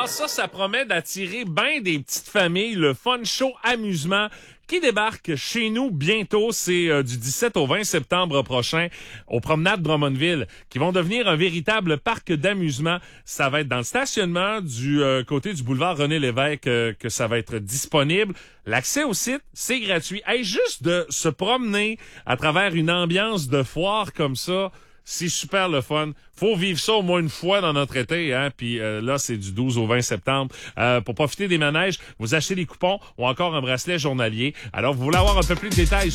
Alors ça promet d'attirer bien des petites familles, le fun show amusement qui débarque chez nous bientôt. C'est du 17 au 20 septembre prochain aux promenades Drummondville, qui vont devenir un véritable parc d'amusement. Ça va être dans le stationnement du côté du boulevard René-Lévesque que ça va être disponible. L'accès au site, c'est gratuit. Hey, juste de se promener à travers une ambiance de foire comme ça, c'est super le fun. Faut vivre ça au moins une fois dans notre été, hein. Puis là, c'est du 12 au 20 septembre. Pour profiter des manèges, vous achetez des coupons ou encore un bracelet journalier. Alors, vous voulez avoir un peu plus de détails